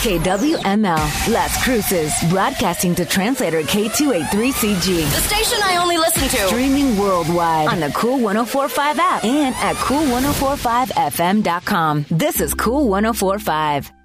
KWML, Las Cruces, broadcasting to translator K283CG. The station I only listen to. Streaming worldwide on the Cool 104.5 app and at cool1045fm.com. This is Cool 104.5.